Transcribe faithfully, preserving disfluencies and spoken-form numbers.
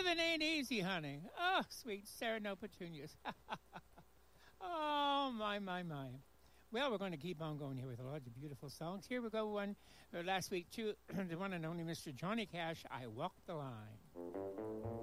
Living ain't easy, honey. Oh, sweet Sarah No Petunias. Oh, my, my, my. Well, we're going to keep on going here with a lot of beautiful songs. Here we go, one uh, last week, too, the one and only Mister Johnny Cash, I Walk the Line.